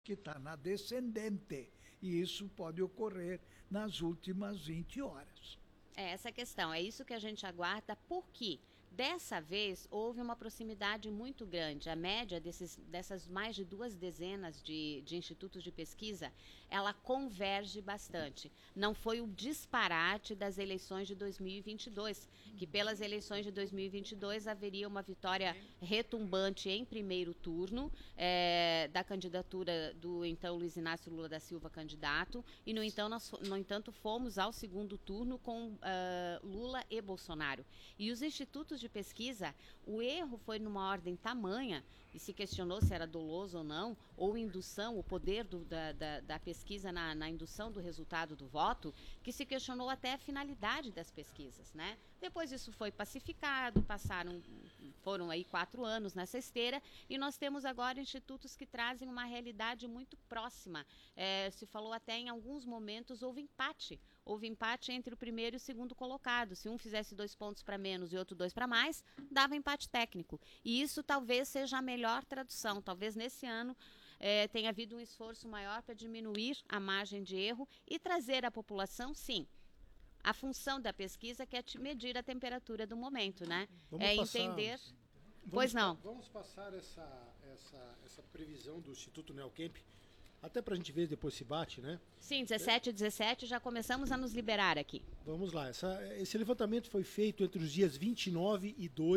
que está na descendente, e isso pode ocorrer nas últimas 20 horas. É essa a questão, é isso que a gente aguarda, porque dessa vez houve uma proximidade muito grande. A média dessas mais de 2 dezenas de institutos de pesquisa, ela converge bastante. Não foi o disparate das eleições de 2022, que pelas eleições de 2022 haveria uma vitória retumbante em primeiro turno da candidatura do então Luiz Inácio Lula da Silva candidato, e no entanto fomos ao segundo turno com Lula e Bolsonaro. E os institutos de pesquisa, o erro foi numa ordem tamanha, e se questionou se era doloso ou não, ou indução, o poder da pesquisa na indução do resultado do voto, que se questionou até a finalidade das pesquisas, né? Depois isso foi pacificado, foram aí 4 anos nessa esteira, e nós temos agora institutos que trazem uma realidade muito próxima. Se falou até em alguns momentos, houve empate entre o primeiro e o segundo colocado. Se um fizesse 2 pontos para menos e outro 2 para mais, dava empate técnico. E isso talvez seja a melhor tradução. Talvez nesse ano tenha havido um esforço maior para diminuir a margem de erro e trazer à população, sim, a função da pesquisa, que é medir a temperatura do momento, né? Entender... Pois não. Vamos passar essa previsão do Instituto Neocamp, até para a gente ver depois se bate, né? Sim, 17 e 17 já começamos a nos liberar aqui. Vamos lá. Esse levantamento foi feito entre os dias 29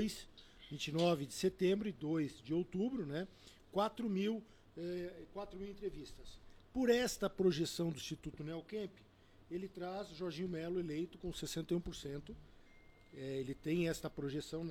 de setembro e 2 de outubro, né? 4 mil entrevistas. Por esta projeção do Instituto Neocamp, ele traz Jorginho Melo eleito com 61%. Ele tem esta projeção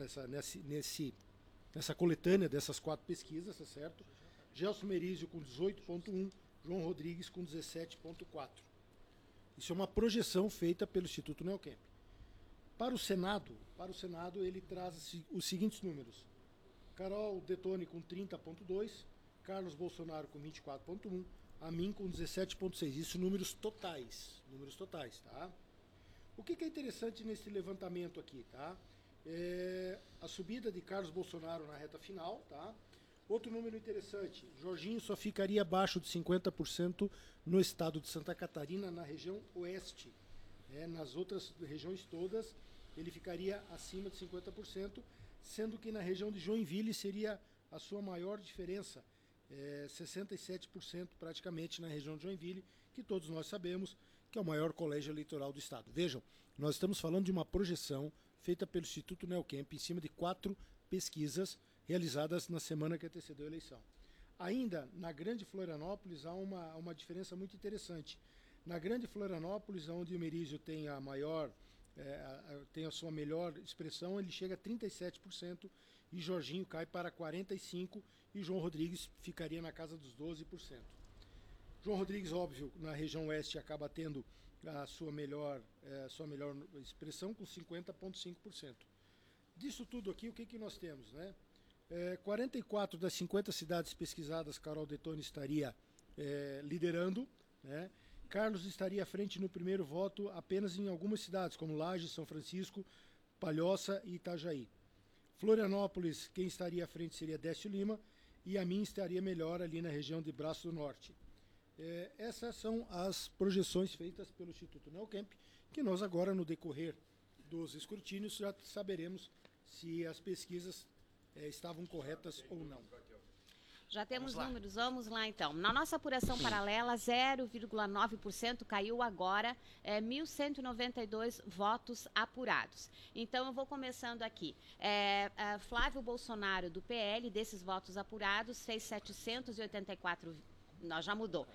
nessa coletânea dessas 4 pesquisas, tá certo? Gelson Merizio com 18,1%, João Rodrigues com 17,4%. Isso é uma projeção feita pelo Instituto Neocamp. Para o Senado ele traz os seguintes números: Carol Detoni com 30,2%, Carlos Bolsonaro com 24,1%, Amin com 17,6%. Isso números totais, tá? O que é interessante nesse levantamento aqui, tá? A subida de Carlos Bolsonaro na reta final, tá? Outro número interessante, Jorginho só ficaria abaixo de 50% no estado de Santa Catarina, na região oeste. Nas outras regiões todas, ele ficaria acima de 50%, sendo que na região de Joinville seria a sua maior diferença, 67% praticamente na região de Joinville, que todos nós sabemos que é o maior colégio eleitoral do estado. Vejam, nós estamos falando de uma projeção feita pelo Instituto Neocamp em cima de 4 pesquisas realizadas na semana que antecedeu a eleição. Ainda na Grande Florianópolis há uma diferença muito interessante. Na Grande Florianópolis, onde o Merizio tem tem a sua melhor expressão, ele chega a 37% e Jorginho cai para 45% e João Rodrigues ficaria na casa dos 12%. João Rodrigues, óbvio, na região oeste acaba tendo a sua melhor expressão com 50,5%. Disso tudo aqui, o que nós temos, né? 44 das 50 cidades pesquisadas, Carol Detoni estaria liderando, né? Carlos estaria à frente no primeiro voto apenas em algumas cidades, como Lages, São Francisco, Palhoça e Itajaí. Florianópolis, quem estaria à frente seria Décio Lima, e a mim estaria melhor ali na região de Braço do Norte. Essas são as projeções feitas pelo Instituto Neocamp, que nós agora, no decorrer dos escrutínios, já saberemos se as pesquisas estavam corretas ou não. Já temos números, vamos lá então. Na nossa apuração paralela, 0,9% caiu agora, 1.192 votos apurados. Então eu vou começando aqui. Flávio Bolsonaro, do PL, desses votos apurados, fez 784 já mudou.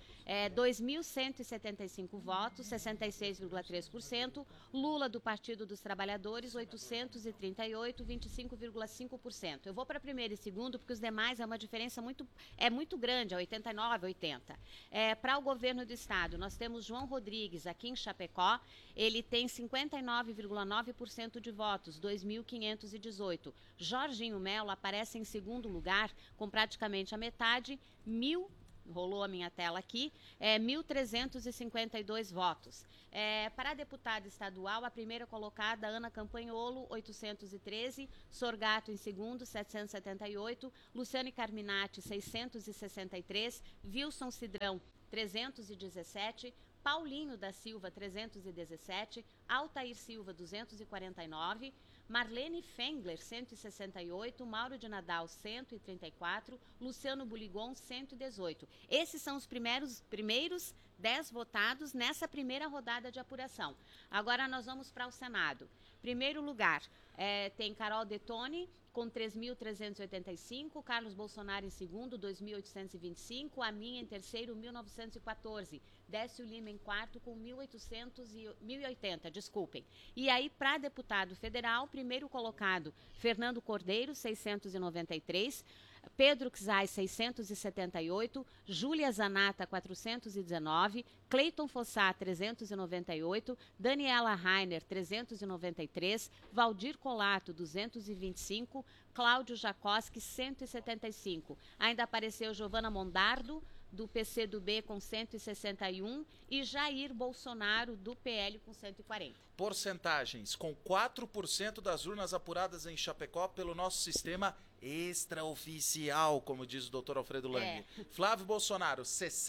2.175 votos, 66,3%. Lula, do Partido dos Trabalhadores, 838, 25,5%. Eu vou para primeiro e segundo, porque os demais é uma diferença muito grande, é 89, 80. Para o governo do estado, nós temos João Rodrigues, aqui em Chapecó, ele tem 59,9% de votos, 2.518. Jorginho Melo aparece em segundo lugar, com praticamente a metade, rolou a minha tela aqui, 1.352 votos. Para deputada estadual, a primeira colocada, Ana Campanholo, 813, Sorgato em segundo, 778, Luciane Carminati, 663, Wilson Cidrão, 317, Paulinho da Silva, 317, Altair Silva, 249, Marlene Fengler, 168, Mauro de Nadal, 134, Luciano Buligon, 118. Esses são os primeiros 10 votados nessa primeira rodada de apuração. Agora nós vamos para o Senado. Primeiro lugar, tem Carol Detoni, com 3.385, Carlos Bolsonaro em segundo, 2.825, a minha em terceiro, 1.914, Décio Lima em quarto com 1.080, desculpem. E aí, para deputado federal, primeiro colocado, Fernando Cordeiro, 693, Pedro Czai, 678, Júlia Zanata, 419, Cleiton Fossá, 398, Daniela Rainer, 393, Valdir Colato, 225, Cláudio Jacoski, 175. Ainda apareceu Giovana Mondardo, do PCdoB, com 161, e Jair Bolsonaro, do PL, com 140. Porcentagens: com 4% das urnas apuradas em Chapecó pelo nosso sistema extraoficial, como diz o doutor Alfredo Lange. Flávio Bolsonaro,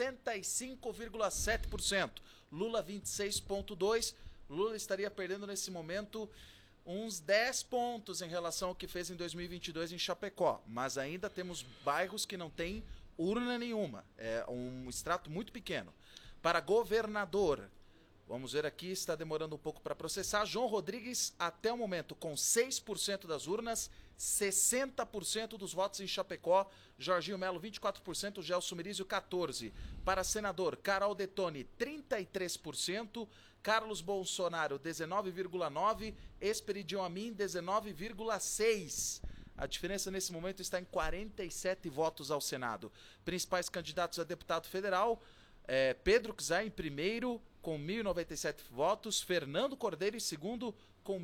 65,7%. Lula, 26,2%. Lula estaria perdendo nesse momento uns 10 pontos em relação ao que fez em 2022 em Chapecó. Mas ainda temos bairros que não têm urna nenhuma. É um extrato muito pequeno. Para governador, vamos ver aqui, está demorando um pouco para processar. João Rodrigues, até o momento, com 6% das urnas, 60% dos votos em Chapecó. Jorginho Melo, 24%, Gelson Mirizio, 14%. Para senador, Carol Detoni, 33%. Carlos Bolsonaro, 19,9%. Esperidion Amin, 19,6%. A diferença nesse momento está em 47 votos ao Senado. Principais candidatos a deputado federal, Pedro Czai em primeiro, com 1.097 votos. Fernando Cordeiro em segundo, com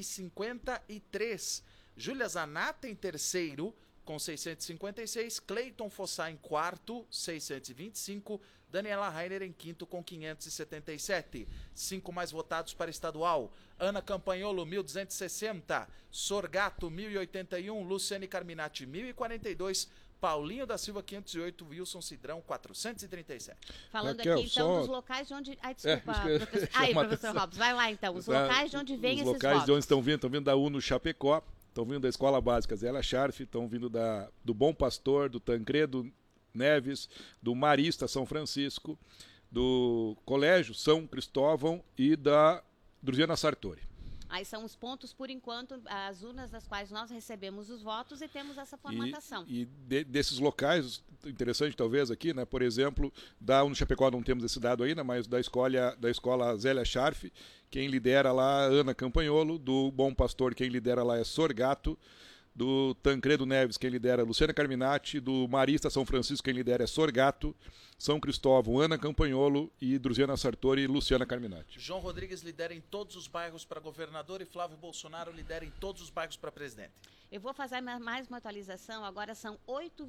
1.053. Júlia Zanata em terceiro, com 656. Cleiton Fossá em quarto, 625. Daniela Rainer em quinto, com 577. 5 mais votados para estadual: Ana Campanholo, 1.260. Sorgato, 1.081. Luciane Carminati, 1.042. Paulinho da Silva, 508. Wilson Cidrão, 437. Falando Raquel, aqui, então, dos locais de onde... Ai, desculpa, professor. Professor Robson, vai lá, então. Os locais de onde vêm esses votos. Os locais de onde estão vindo da UNO Chapecó, estão vindo da Escola Básica Zélia Scharf, estão vindo do Bom Pastor, do Tancredo Neves, do Marista São Francisco, do Colégio São Cristóvão e da Drusiana Sartori. Aí são os pontos, por enquanto, as urnas das quais nós recebemos os votos e temos essa formatação. Desses locais, interessante talvez aqui, né? Por exemplo, da UNO Chapecó não temos esse dado ainda, mas da escola Zélia Scharf, quem lidera lá é Ana Campanholo. Do Bom Pastor, quem lidera lá é Sorgato. Do Tancredo Neves, quem lidera é Luciana Carminati. Do Marista São Francisco, quem lidera é Sorgato. São Cristóvão, Ana Campanholo. E Drusiana Sartori e Luciana Carminati. João Rodrigues lidera em todos os bairros para governador e Flávio Bolsonaro lidera em todos os bairros para presidente. Eu vou fazer mais uma atualização, agora são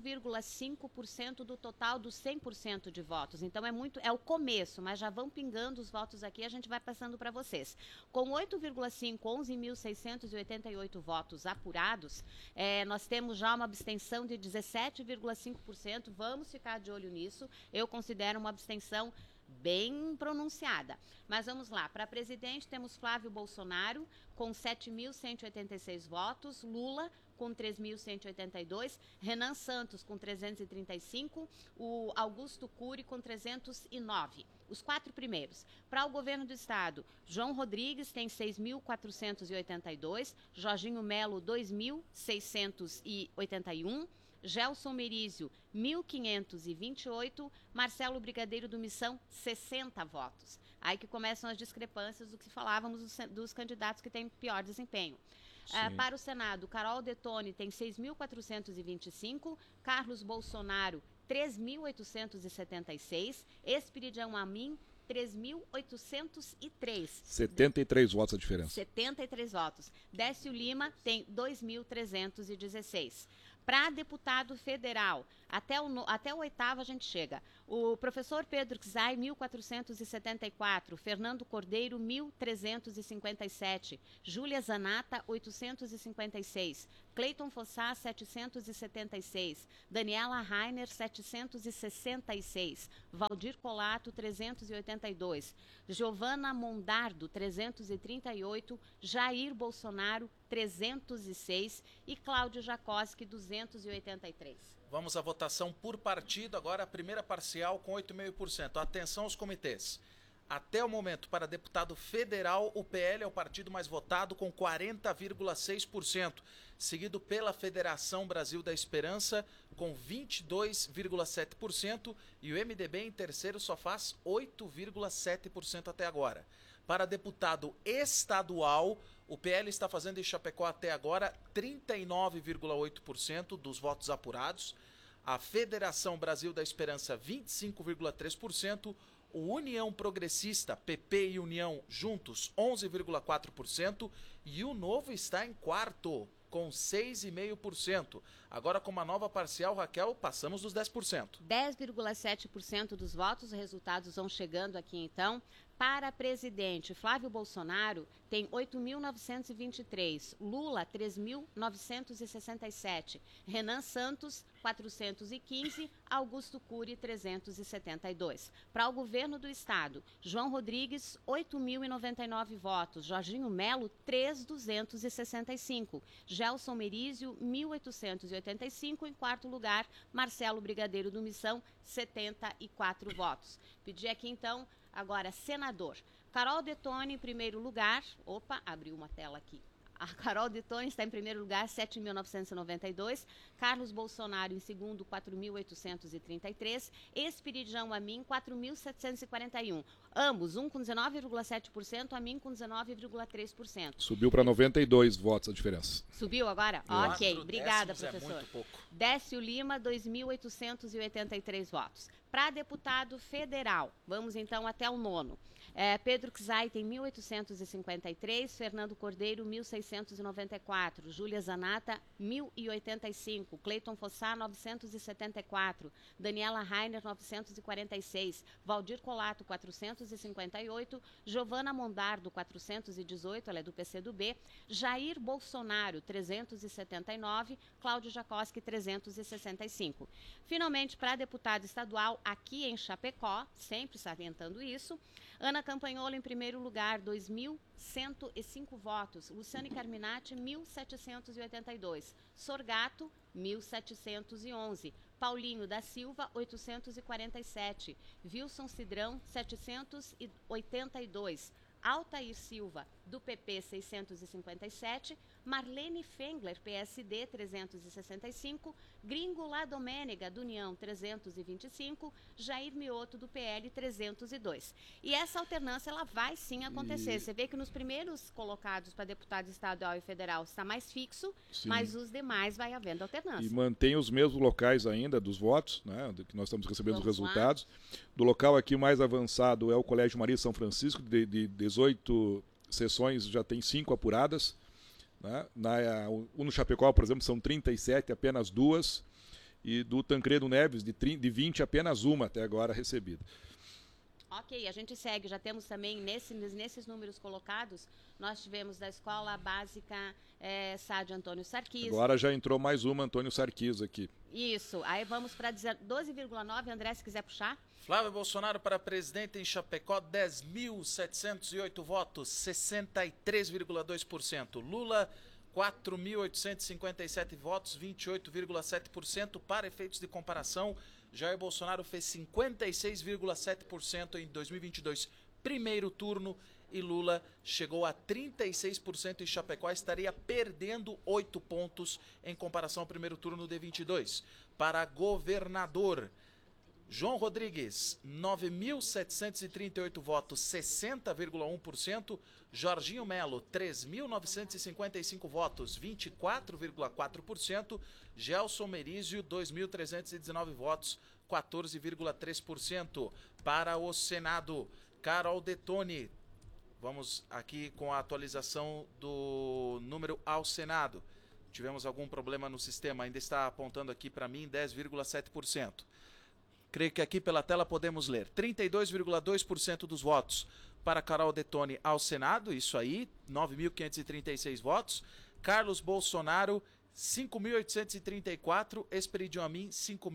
8,5% do total dos 100% de votos. Então é o começo, mas já vão pingando os votos aqui, a gente vai passando para vocês. Com 8,5%, 11.688 votos apurados, nós temos já uma abstenção de 17,5%. Vamos ficar de olho nisso. Eu considero uma abstenção bem pronunciada. Mas vamos lá, para presidente temos Flávio Bolsonaro com 7.186 votos, Lula com 3.182, Renan Santos com 335, o Augusto Cury com 309. Os 4 primeiros. Para o governo do estado, João Rodrigues tem 6.482, Jorginho Melo 2.681, Gelson Mirizio, 1.528, Marcelo Brigadeiro do Missão, 60 votos. Aí que começam as discrepâncias do que falávamos dos candidatos que têm pior desempenho. Para o Senado, Carol Detoni tem 6.425, Carlos Bolsonaro, 3.876, Esperidião Amin, 3.803. 73 votos a diferença. 73 votos. Décio Lima tem 2.316. Para deputado federal, Até o oitavo a gente chega. O professor Pedro Czai, 1474. Fernando Cordeiro, 1357. Júlia Zanata, 856. Cleiton Fossá, 776. Daniela Rainer, 766. Valdir Colato, 382. Giovana Mondardo, 338. Jair Bolsonaro, 306. E Cláudio Jacoski, 283. Vamos à votação por partido. Agora a primeira parcial com 8,5%. Atenção aos comitês. Até o momento, para deputado federal, o PL é o partido mais votado com 40,6%, seguido pela Federação Brasil da Esperança com 22,7% e o MDB em terceiro só faz 8,7% até agora. Para deputado estadual, o PL está fazendo em Chapecó até agora 39,8% dos votos apurados, a Federação Brasil da Esperança 25,3%, o União Progressista, PP e União juntos 11,4% e o Novo está em quarto com 6,5%. Agora com uma nova parcial, Raquel, passamos dos 10%. 10,7% dos votos, os resultados vão chegando aqui então. Para presidente, Flávio Bolsonaro tem 8.923, Lula 3.967, Renan Santos 415, Augusto Cury 372. Para o governo do estado, João Rodrigues 8.099 votos, Jorginho Melo 3.265, Gelson Merizio 1.885, em quarto lugar Marcelo Brigadeiro do Missão 74 votos. Pedir aqui então agora, senador. Carol Detone em primeiro lugar. Opa, abriu uma tela aqui. A Carol Detone está em primeiro lugar, 7.992. Carlos Bolsonaro em segundo, 4.833. Espiridão Amin, 4.741. Ambos, um com 19,7%, Amin com 19,3%. Subiu para 92 votos a diferença. Subiu agora? Ok, obrigada, professor. É muito pouco. Décio Lima, 2.883 votos. Para deputado federal, vamos então até o nono. Pedro Czai tem 1.853, Fernando Cordeiro 1.694, Júlia Zanata 1.085, Cleiton Fossá 974, Daniela Rainer 946, Valdir Colato 458, Giovana Mondardo 418, ela é do PCdoB, Jair Bolsonaro 379, Cláudio Jacoski 365. Finalmente, para deputado estadual aqui em Chapecó, sempre salientando isso, Ana Campanhola em primeiro lugar, 2.105 votos. Luciane Carminati, 1.782. Sorgato, 1.711. Paulinho da Silva, 847. Wilson Cidrão, 782. Altair Silva, do PP, 657. Marlene Fengler, PSD, 365. Gringo La Domênega, do União, 325. Jair Mioto, do PL, 302. E essa alternância, ela vai sim acontecer. Você vê que nos primeiros colocados para deputado estadual e federal está mais fixo, sim, mas os demais vai havendo alternância. E mantém os mesmos locais ainda dos votos, né, que nós estamos recebendo os resultados. Do local aqui mais avançado é o Colégio Maria São Francisco, de 18 sessões já tem 5 apuradas. Né? No Chapecó, por exemplo, são 37, apenas 2. E do Tancredo Neves, de 20, apenas 1 até agora recebida. Ok, a gente segue. Já temos também, nesses números colocados, nós tivemos da Escola Básica Sádio Antônio Sarquis. Agora já entrou mais uma, Antônio Sarquis, aqui. Isso. Aí vamos para 12,9. André, se quiser puxar. Flávio Bolsonaro para presidente em Chapecó, 10.708 votos, 63,2%. Lula, 4.857 votos, 28,7%. Para efeitos de comparação, Jair Bolsonaro fez 56,7% em 2022, primeiro turno, e Lula chegou a 36% em Chapecó, estaria perdendo 8 pontos em comparação ao primeiro turno de 22. Para governador, João Rodrigues, 9.738 votos, 60,1%. Jorginho Melo, 3.955 votos, 24,4%. Gelson Merizio, 2.319 votos, 14,3%. Para o Senado, Carol Detone. Vamos aqui com a atualização do número ao Senado. tivemos algum problema no sistema, ainda está apontando aqui para mim 10,7%. Creio que aqui pela tela podemos ler. 32,2% dos votos para Carol Detoni ao Senado, isso aí, 9.536 votos. Carlos Bolsonaro, 5.834, Esperidion Amin,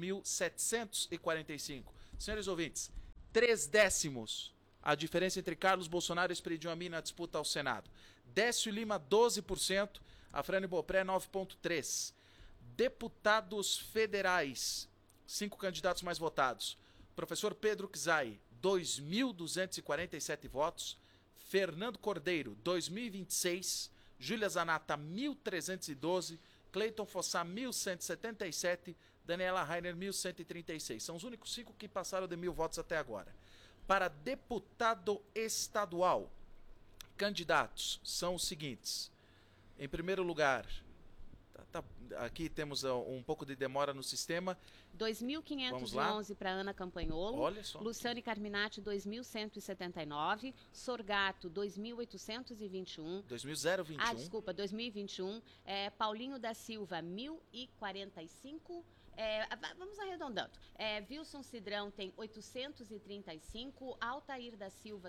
5.745. Senhores ouvintes, 3 décimos a diferença entre Carlos Bolsonaro e Esperidion Amin na disputa ao Senado. Décio Lima, 12%, Afrânio Bopré, 9,3%. Deputados federais, 5 candidatos mais votados. Professor Pedro Czai, 2.247 votos. Fernando Cordeiro, 2.026. Júlia Zanata, 1.312. Cleiton Fossá, 1.177. Daniela Rainer, 1.136. São os únicos 5 que passaram de 1.000 votos até agora. Para deputado estadual, candidatos são os seguintes. Em primeiro lugar, aqui temos um pouco de demora no sistema. 2.511 para Ana Campanholo. Olha só. Luciane Carminati, 2.179. Sorgato, 2.821. 2021. Ah, desculpa, 2021. Paulinho da Silva, 1.045. Vamos arredondando. Wilson Cidrão tem 835, Altair da Silva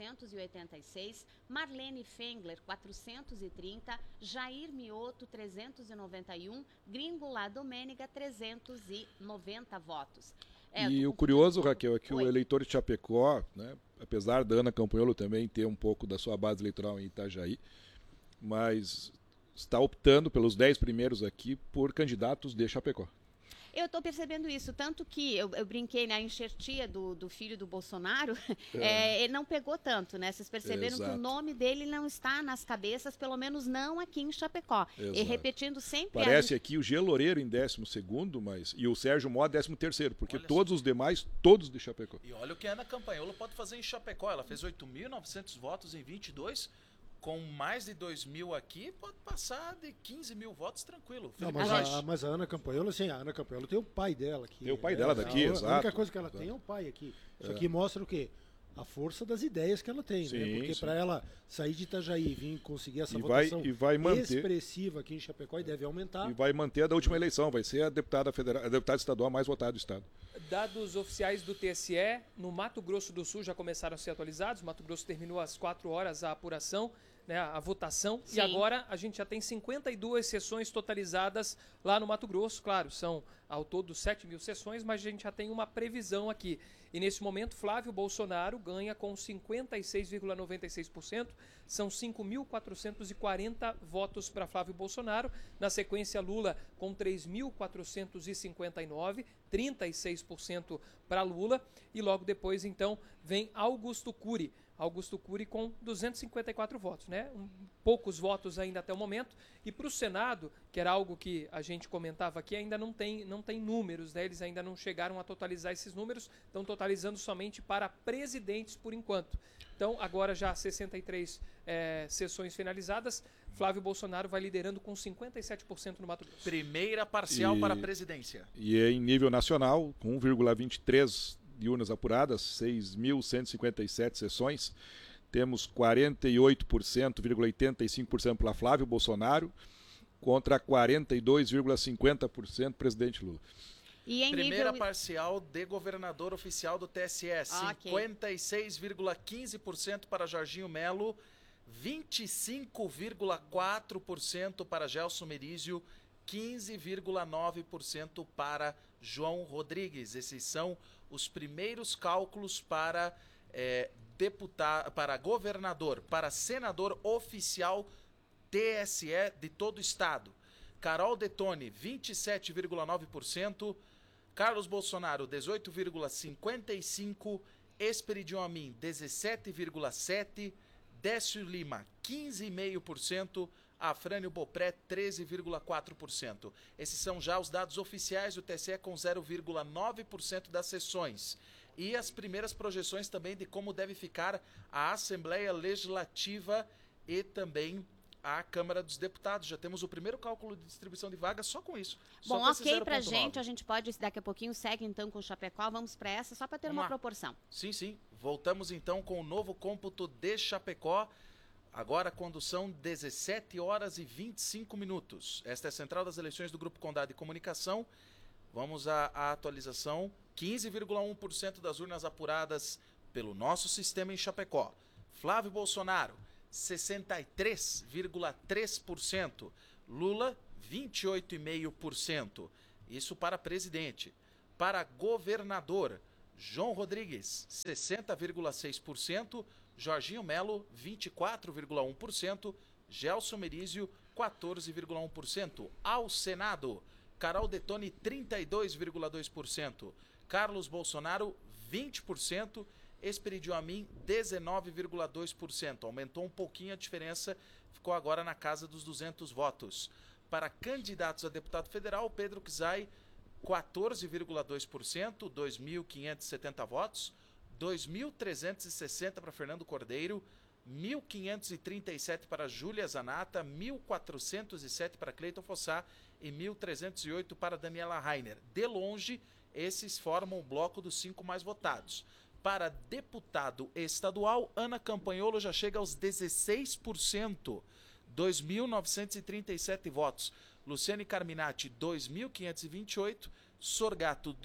786, Marlene Fengler 430, Jair Mioto 391, Gringo La Domênica 390 votos. E o curioso, Raquel, é que o eleitor de Chapecó, né, apesar da Ana Campanholo também ter um pouco da sua base eleitoral em Itajaí, mas está optando pelos 10 primeiros aqui por candidatos de Chapecó. Eu estou percebendo isso, tanto que eu brinquei na enxertia do filho do Bolsonaro, ele não pegou tanto, né? Vocês perceberam que o nome dele não está nas cabeças, pelo menos não aqui em Chapecó. Exato. E repetindo sempre... Parece aqui o G. Loureiro em 12º, e o Sérgio Mó 13º, porque Olha todos só. os demais, todos de Chapecó. E olha o que a Ana Campanholo pode fazer em Chapecó. Ela fez 8.900 votos em 22. Com mais de 2.000 aqui, pode passar de 15.000 votos tranquilo. Não, mas a Ana Campanholo, assim, a Ana Campanholo tem o pai dela aqui. Tem o pai dela daqui, exato. A única coisa que ela tem é o pai aqui. Isso aqui mostra o quê? A força das ideias que ela tem, né? Porque para ela sair de Itajaí e vir conseguir essa votação expressiva aqui em Chapecó, e deve aumentar. E vai manter a da última eleição, vai ser a deputada estadual mais votada do estado. Dados oficiais do TSE, no Mato Grosso do Sul já começaram a ser atualizados. O Mato Grosso terminou às 4 horas a apuração, né, a votação. Sim. E agora a gente já tem 52 sessões totalizadas lá no Mato Grosso. Claro, são ao todo 7.000 sessões, mas a gente já tem uma previsão aqui. E nesse momento, Flávio Bolsonaro ganha com 56,96%. São 5.440 votos para Flávio Bolsonaro. Na sequência, Lula com 3.459, 36% para Lula. E logo depois, então, vem Augusto Cury. Augusto Cury com 254 votos, né? Poucos votos ainda até o momento. E para o Senado, que era algo que a gente comentava aqui, ainda não tem números, né? Eles ainda não chegaram a totalizar esses números, estão totalizando somente para presidentes por enquanto. Então, agora já 63 sessões finalizadas, Flávio Bolsonaro vai liderando com 57% no Mato Grosso. Primeira parcial para a presidência. E em nível nacional, com 1,23 de urnas apuradas, 6.157 sessões, temos 48,85% para Flávio Bolsonaro contra 42,50% presidente Lula. E em primeira parcial de governador oficial do TSE, 56,15% para Jorginho Melo, 25,4% para Gelson Merizio, 15,9% para João Rodrigues. Esses são os primeiros cálculos para para governador, para senador oficial TSE de todo o estado. Carol Detoni, 27,9%, Carlos Bolsonaro, 18,55%, Esperidion Amin, 17,7%, Décio Lima, 15,5%, Afrânio Bopré, 13,4%. Esses são já os dados oficiais do TSE com 0,9% das sessões. E as primeiras projeções também de como deve ficar a Assembleia Legislativa e também a Câmara dos Deputados. Já temos o primeiro cálculo de distribuição de vagas só com isso. Bom, ok pra gente, a gente pode, daqui a pouquinho, segue então com o Chapecó, vamos para essa, só para ter uma proporção. Sim, sim. Voltamos então com o novo cômputo de Chapecó. Agora, quando são 17 horas e 25 minutos. Esta é a Central das Eleições do Grupo Condado de Comunicação. Vamos à atualização. 15,1% das urnas apuradas pelo nosso sistema em Chapecó. Flávio Bolsonaro, 63,3%. Lula, 28,5%. Isso para presidente. Para governador, João Rodrigues, 60,6%. Jorginho Melo, 24,1%. Gelson Merizio, 14,1%. Ao Senado, Carol Detoni, 32,2%. Carlos Bolsonaro, 20%. Esperidiu Amin, 19,2%. Aumentou um pouquinho a diferença, ficou agora na casa dos 200 votos. Para candidatos a deputado federal, Pedro Kizai, 14,2%, 2.570 votos. 2.360 para Fernando Cordeiro, 1.537 para Júlia Zanata, 1.407 para Cleiton Fossá e 1.308 para Daniela Rainer. De longe, esses formam o bloco dos 5 mais votados. Para deputado estadual, Ana Campanholo já chega aos 16%, 2.937 votos. Luciane Carminati, 2.528, Sorgato,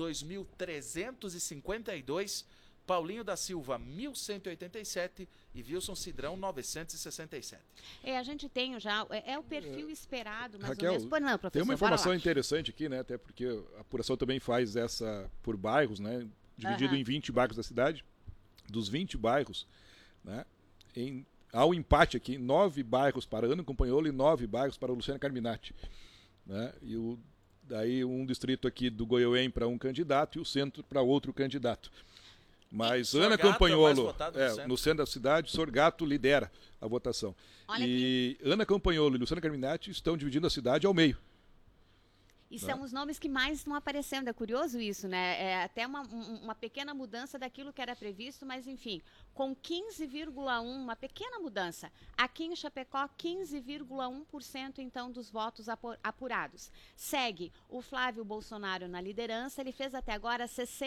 2.352, Paulinho da Silva, 1.187 e Wilson Cidrão, 967. A gente tem já, é o perfil esperado, mais Raquel, ou menos. Não, professor, tem uma informação interessante aqui, né? Até porque a apuração também faz essa por bairros, né? Dividido em 20 bairros da cidade. Dos 20 bairros, né? Há um empate aqui, 9 bairros para Ana Campanholo e 9 bairros para Luciana Carminati, né? E daí um distrito aqui do Goiôem para um candidato e o centro para outro candidato. Mas Ana Campanholo, no centro da cidade, Sorgato lidera a votação. Ana Campanholo e Luciana Carminati estão dividindo a cidade ao meio. E são os nomes que mais estão aparecendo. É curioso isso, né? É até uma pequena mudança daquilo que era previsto, mas enfim, com 15,1%, uma pequena mudança. Aqui em Chapecó, 15,1% então dos votos apurados. Segue o Flávio Bolsonaro na liderança, ele fez até agora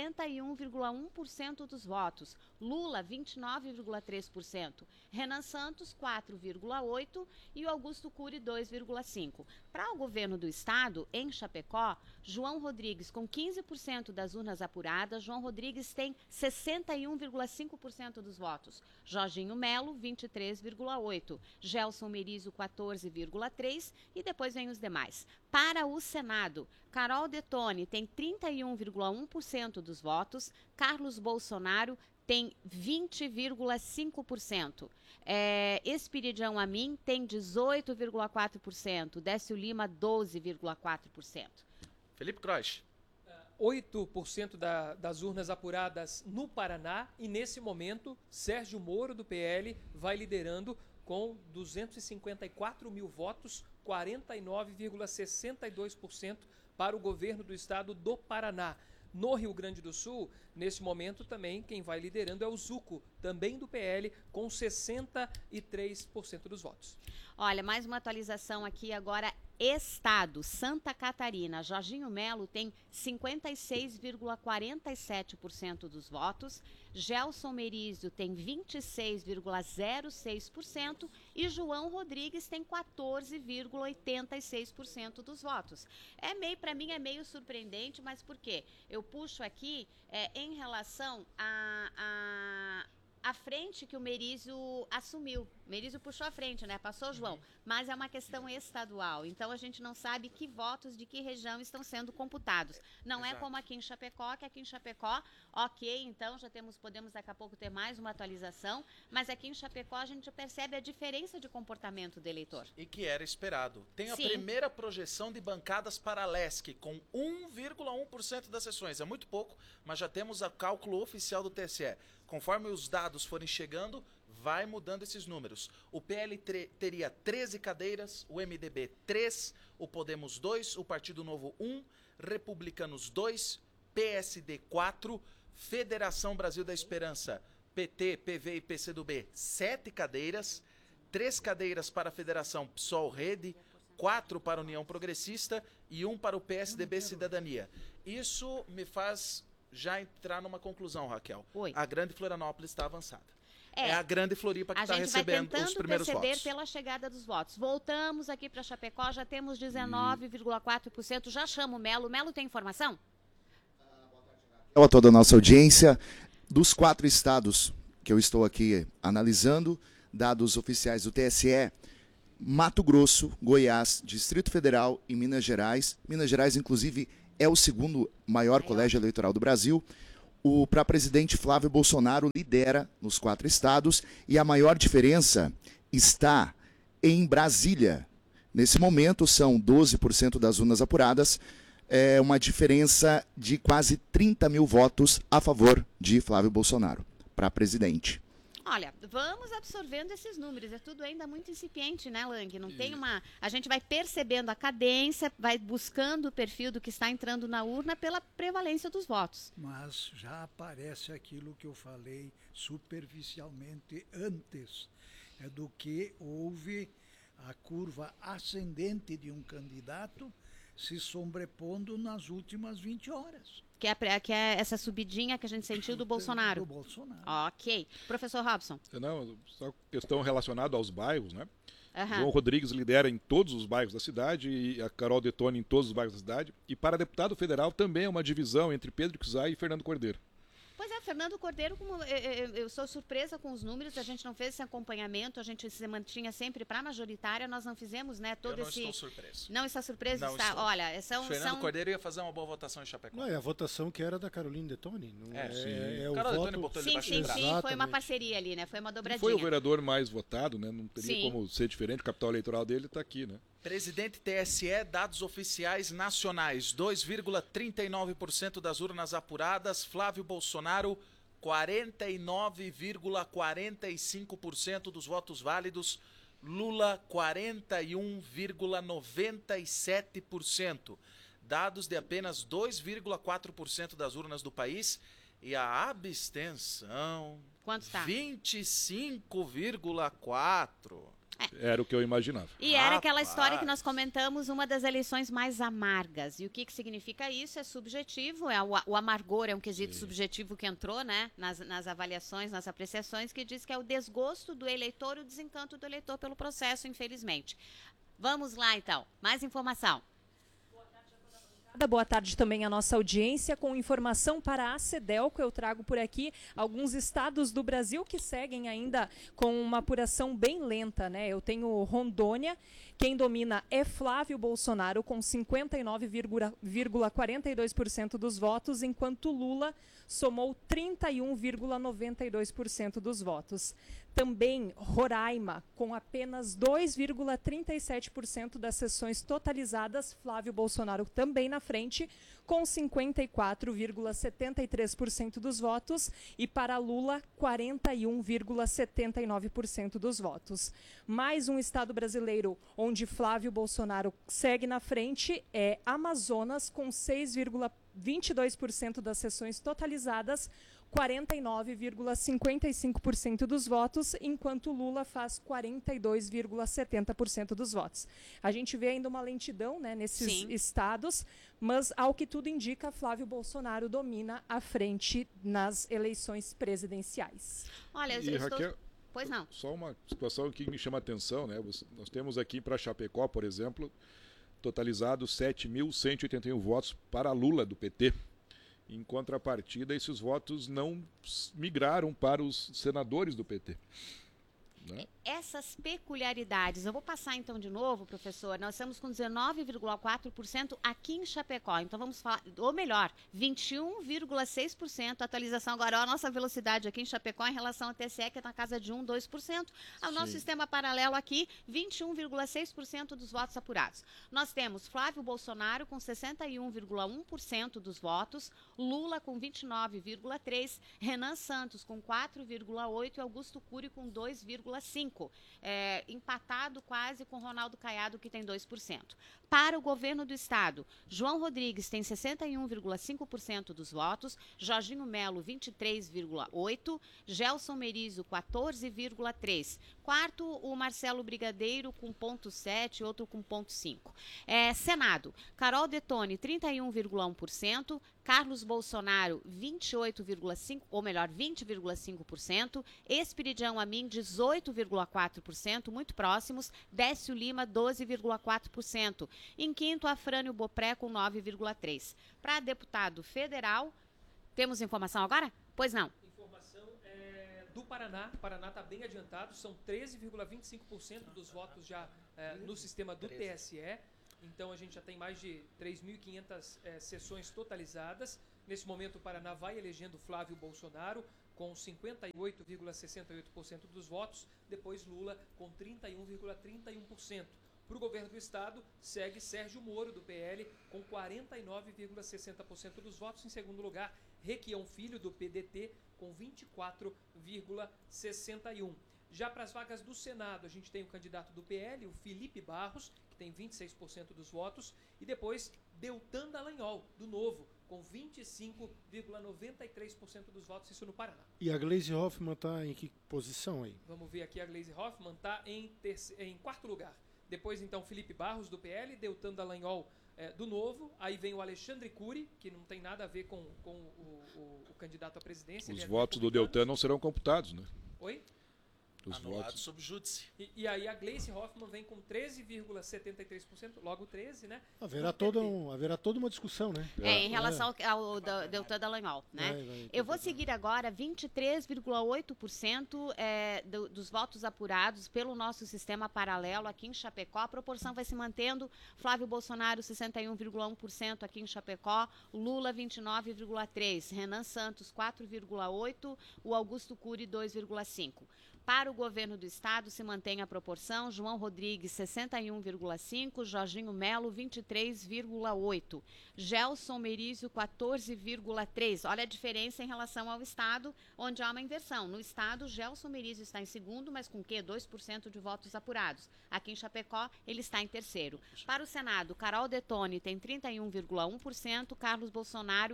61,1% dos votos. Lula, 29,3%. Renan Santos, 4,8%. E o Augusto Cury, 2,5%. Para o governo do estado, em Chapecó, João Rodrigues, com 15% das urnas apuradas, João Rodrigues tem 61,5% dos votos. Jorginho Melo, 23,8%. Gelson Merizio, 14,3%. E depois vem os demais. Para o Senado, Carol Detoni tem 31,1% dos votos. Carlos Bolsonaro tem 20,5%. Espiridião Amin tem 18,4%. Décio Lima, 12,4%. Felipe Croix. 8% das urnas apuradas no Paraná e, nesse momento, Sérgio Moro, do PL, vai liderando com 254 mil votos, 49,62% para o governo do estado do Paraná. No Rio Grande do Sul, nesse momento também quem vai liderando é o Zuco, também do PL, com 63% dos votos. Olha, mais uma atualização aqui agora. Estado, Santa Catarina, Jorginho Melo tem 56,47% dos votos, Gelson Merizio tem 26,06% e João Rodrigues tem 14,86% dos votos. Para mim é meio surpreendente, mas por quê? Eu puxo aqui em relação a frente que o Merizio assumiu. Merizio puxou a frente, né? Passou o João. Mas é uma questão estadual. Então, a gente não sabe que votos de que região estão sendo computados. Não é como aqui em Chapecó, que aqui em Chapecó, ok, então podemos daqui a pouco ter mais uma atualização, mas aqui em Chapecó a gente percebe a diferença de comportamento do eleitor. E que era esperado. Tem a Sim. primeira projeção de bancadas para a LESC, com 1,1% das sessões. É muito pouco, mas já temos o cálculo oficial do TSE. Conforme os dados forem chegando, vai mudando esses números. O PL teria 13 cadeiras, o MDB 3, o Podemos 2, o Partido Novo 1, Republicanos 2, PSD 4, Federação Brasil da Esperança, PT, PV e PCdoB 7 cadeiras, 3 cadeiras para a Federação PSOL-Rede, 4 para a União Progressista e 1 para o PSDB Cidadania. Isso me faz já entrar numa conclusão, Raquel. Oi. A Grande Florianópolis está avançada. é a grande Floripa que A está gente vai recebendo os tentando primeiros perceber votos. pela chegada dos votos. Voltamos aqui para Chapecó, já temos 19,4%. Já chamo o Melo. Melo tem informação? A toda a nossa audiência, dos 4 estados que eu estou aqui analisando, dados oficiais do TSE, Mato Grosso, Goiás, Distrito Federal e Minas Gerais. Minas Gerais, inclusive, é o segundo maior colégio eleitoral do Brasil. Para presidente Flávio Bolsonaro lidera nos 4 estados e a maior diferença está em Brasília. Nesse momento, são 12% das urnas apuradas, uma diferença de quase 30 mil votos a favor de Flávio Bolsonaro para presidente. Olha, vamos absorvendo esses números. É tudo ainda muito incipiente, né, Lang? Não tem uma... A gente vai percebendo a cadência, vai buscando o perfil do que está entrando na urna pela prevalência dos votos. Mas já aparece aquilo que eu falei superficialmente antes, do que houve a curva ascendente de um candidato se sobrepondo nas últimas 20 horas. Que é essa subidinha que a gente sentiu do Bolsonaro. Do Bolsonaro. Ok. Professor Robson. Não, só questão relacionada aos bairros, né? Aham. João Rodrigues lidera em todos os bairros da cidade e a Carol Detoni em todos os bairros da cidade. E para deputado federal também é uma divisão entre Pedro Kuzai e Fernando Cordeiro. Pois é, Fernando Cordeiro, eu sou surpresa com os números, a gente não fez esse acompanhamento, a gente se mantinha sempre para a majoritária, nós não fizemos, né, todo Eu não esse... estou surpreso. Não está surpreso? Não está. estou. Olha, Fernando Cordeiro ia fazer uma boa votação em Chapecó. Não, é a votação que era da Caroline Detoni. Não sim. o Carol Detoni voto... botou ele Sim, debaixo sim, do braço. sim, foi uma Exatamente. parceria ali, né, foi uma Ele dobradinha. foi o vereador mais votado, né? Não teria Sim. como ser diferente, o capital eleitoral dele está aqui, né? Presidente TSE, dados oficiais nacionais, 2,39% das urnas apuradas, Flávio Bolsonaro, 49,45% dos votos válidos, Lula, 41,97%. Dados de apenas 2,4% das urnas do país e a abstenção, Quanto está? 25,4%. Era o que eu imaginava. E era aquela Rapaz. história que nós comentamos, uma das eleições mais amargas. E o que significa isso? É subjetivo, o amargor é um quesito subjetivo que entrou, né, nas avaliações, nas apreciações, que diz que é o desgosto do eleitor, o desencanto do eleitor pelo processo, infelizmente. Vamos lá, então. Mais informação. Boa tarde também à nossa audiência. Com informação para a CEDELCO, eu trago por aqui alguns estados do Brasil que seguem ainda com uma apuração bem lenta, né? Eu tenho Rondônia, quem domina é Flávio Bolsonaro com 59,42% dos votos, enquanto Lula somou 31,92% dos votos. Também Roraima, com apenas 2,37% das sessões totalizadas, Flávio Bolsonaro também na frente, com 54,73% dos votos, e para Lula, 41,79% dos votos. Mais um estado brasileiro onde Flávio Bolsonaro segue na frente é Amazonas, com 6,22% das sessões totalizadas, 49,55% dos votos, enquanto Lula faz 42,70% dos votos. A gente vê ainda uma lentidão, né, nesses estados, mas, ao que tudo indica, Flávio Bolsonaro domina a frente nas eleições presidenciais. Olha, E, Raquel, Pois não. só uma situação que me chama a atenção, né? Nós temos aqui para Chapecó, por exemplo, totalizados 7.181 votos para Lula, do PT. Em contrapartida, esses votos não migraram para os senadores do PT. Né? Essas peculiaridades, eu vou passar então de novo, professor, nós estamos com 19,4% aqui em Chapecó, então vamos falar, ou melhor, 21,6%, atualização agora, ó, a nossa velocidade aqui em Chapecó em relação ao TSE, que é na casa de 2%, ao nosso sistema paralelo aqui, 21,6% dos votos apurados. Nós temos Flávio Bolsonaro com 61,1% dos votos, Lula com 29,3%, Renan Santos com 4,8% e Augusto Cury com 2,5%. Empatado quase com Ronaldo Caiado, que tem 2%. Para o governo do estado, João Rodrigues tem 61,5% dos votos, Jorginho Melo 23,8%, Gelson Merizo 14,3%. Quarto, o Marcelo Brigadeiro com 0,7%, outro com 0,5%. Senado, Carol Detoni 31,1%, Carlos Bolsonaro, 28,5%, ou melhor, 20,5%. Espiridião Amin, 18,4%, muito próximos. Décio Lima, 12,4%. Em quinto, Afrânio Bopré, com 9,3%. Para deputado federal, temos informação agora? Pois não. Informação do Paraná. O Paraná está bem adiantado, são 13,25% dos votos já no sistema do TSE. Então a gente já tem mais de 3.500 sessões totalizadas. Nesse momento o Paraná vai elegendo Flávio Bolsonaro com 58,68% dos votos, depois Lula com 31,31%. Para o governo do estado, segue Sérgio Moro, do PL, com 49,60% dos votos. Em segundo lugar, Requião Filho, do PDT, com 24,61%. Já para as vagas do Senado, a gente tem o candidato do PL, o Felipe Barros, que tem 26% dos votos, e depois Deltan Dallagnol, do Novo, com 25,93% dos votos, isso no Paraná. E a Gleisi Hoffmann está em que posição aí? Vamos ver aqui, a Gleisi Hoffmann está em quarto lugar. Depois, então, Felipe Barros, do PL, Deltan Dallagnol, do Novo. Aí vem o Alexandre Cury, que não tem nada a ver com o candidato à presidência. Os votos do Deltan não serão computados, né? Oi? Os Anulado votos. sob júdice. E aí a Gleisi Hoffmann vem com 13,73%, logo 13, né? Haverá toda uma discussão, né? Em relação ao Deltan Dallagnol, né? Eu vou seguir agora 23,8% dos votos apurados pelo nosso sistema paralelo aqui em Chapecó. A proporção vai se mantendo. Flávio Bolsonaro, 61,1% aqui em Chapecó. Lula, 29,3%. Renan Santos, 4,8%. O Augusto Cury, 2,5%. Para o governo do estado, se mantém a proporção. João Rodrigues, 61,5%. Jorginho Melo, 23,8%. Gelson Merizio, 14,3%. Olha a diferença em relação ao estado, onde há uma inversão. No estado, Gelson Merizio está em segundo, mas com o quê? 2% de votos apurados. Aqui em Chapecó, ele está em terceiro. Para o Senado, Carol Detone tem 31,1%. Carlos Bolsonaro,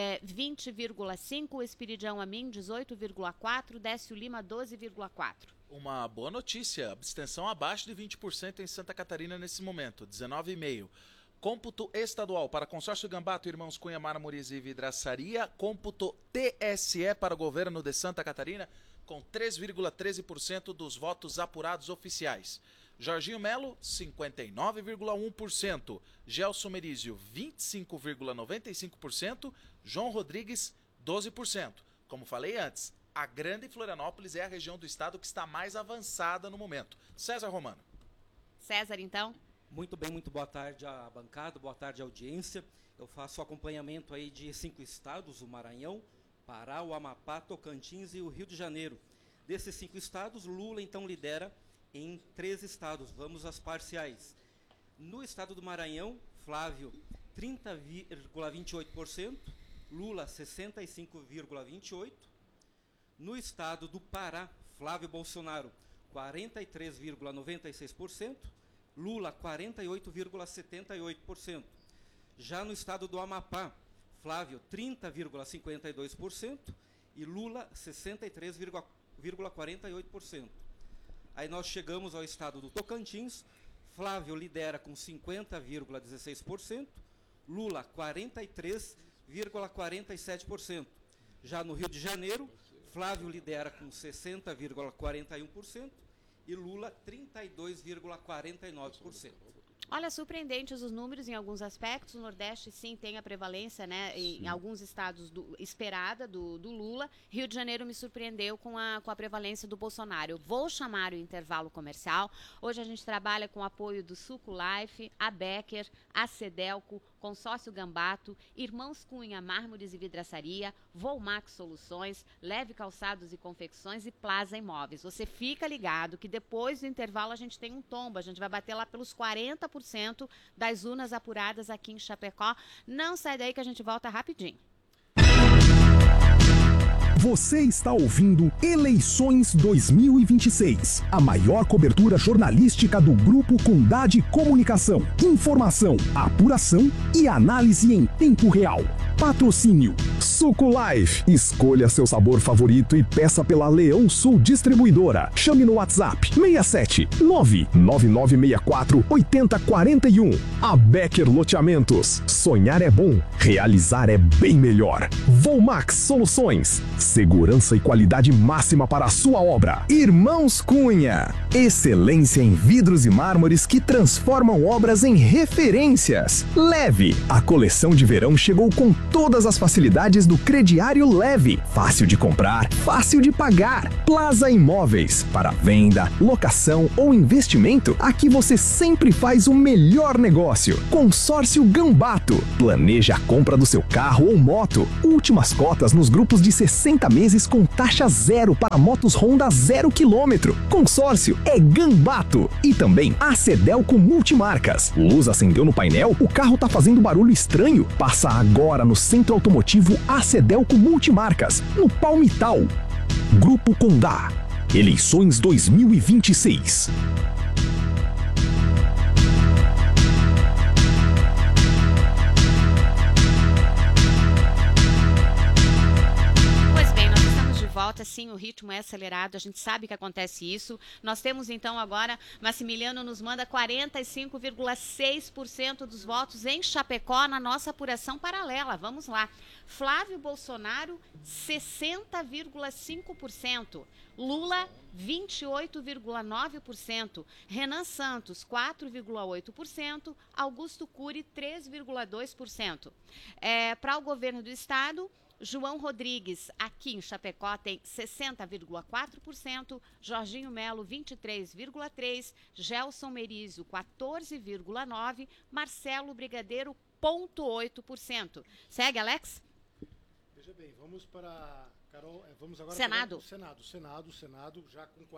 20,5%. Espiridião Amin, 18,4%. Décio Lima, 12,4%. Uma boa notícia, abstenção abaixo de 20% em Santa Catarina nesse momento, 19,5%. Cômputo estadual para consórcio Gambato, Irmãos Cunha, Mármores e Vidraçaria. Cômputo TSE para o governo de Santa Catarina, com 3,13% dos votos apurados oficiais. Jorginho Melo, 59,1%. Gelson Merizio, 25,95%. João Rodrigues, 12%. Como falei antes, a Grande Florianópolis é a região do estado que está mais avançada no momento. César Romano. César, então. Muito bem, muito boa tarde à bancada, boa tarde à audiência. Eu faço o acompanhamento aí de 5 estados, o Maranhão, Pará, o Amapá, Tocantins e o Rio de Janeiro. Desses 5 estados, Lula então lidera em 3 estados. Vamos às parciais. No estado do Maranhão, Flávio, 30,28%, Lula, 65,28%. No estado do Pará, Flávio Bolsonaro, 43,96%, Lula, 48,78%. Já no estado do Amapá, Flávio, 30,52% e Lula, 63,48%. Aí nós chegamos ao estado do Tocantins, Flávio lidera com 50,16%, Lula, 43,47%. Já no Rio de Janeiro, Flávio lidera com 60,41% e Lula 32,49%. Olha, surpreendentes os números em alguns aspectos. O Nordeste, sim, tem a prevalência, né, em alguns estados esperada do Lula. Rio de Janeiro me surpreendeu com a prevalência do Bolsonaro. Eu vou chamar o intervalo comercial. Hoje a gente trabalha com o apoio do Suco Life, a Becker, a Cedelco, Consórcio Gambato, Irmãos Cunha, Mármores e Vidraçaria, Volmax Soluções, Leve Calçados e Confecções e Plaza Imóveis. Você fica ligado que depois do intervalo a gente tem um tombo, a gente vai bater lá pelos 40% das urnas apuradas aqui em Chapecó. Não sai daí que a gente volta rapidinho. Você está ouvindo Eleições 2026, a maior cobertura jornalística do Grupo Condá de Comunicação. Informação, apuração e análise em tempo real. Patrocínio Suco Life. Escolha seu sabor favorito e peça pela Leão Sul Distribuidora. Chame no WhatsApp 67 99964 8041. A Becker Loteamentos. Sonhar é bom, realizar é bem melhor. Volmax Soluções. Segurança e qualidade máxima para a sua obra. Irmãos Cunha. Excelência em vidros e mármores que transformam obras em referências. Leve. A coleção de verão chegou com todas as facilidades do crediário Leve. Fácil de comprar, fácil de pagar. Plaza Imóveis. Para venda, locação ou investimento, aqui você sempre faz o melhor negócio. Consórcio Gambato. Planeja a compra do seu carro ou moto. Últimas cotas nos grupos de 60 meses com taxa zero para motos Honda 0 km. Consórcio é Gambato. E também a Cedelco Multimarcas. Luz acendeu no painel? O carro tá fazendo barulho estranho? Passa agora no Centro Automotivo Acedelco Multimarcas, no Palmital. Grupo Condá. Eleições 2026. Volta, sim, o ritmo é acelerado, a gente sabe que acontece isso. Nós temos então agora, Massimiliano nos manda 45,6% dos votos em Chapecó na nossa apuração paralela. Vamos lá. Flávio Bolsonaro, 60,5%. Lula, 28,9%. Renan Santos, 4,8%. Augusto Cury, 3,2%. Para o governo do estado, João Rodrigues, aqui em Chapecó, tem 60,4%, Jorginho Melo, 23,3%, Gelson Merizio, 14,9%, Marcelo Brigadeiro, 0,8%. Segue, Alex? Veja bem, vamos para Carol, vamos agora Senado. Para o Senado, já com